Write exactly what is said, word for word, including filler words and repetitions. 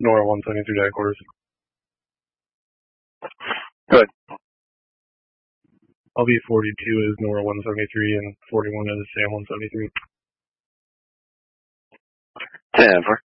Nora one seventy-three data quarters. Good. L V forty-two is Nora one seventy-three and forty-one is Sam one seventy-three. ten four.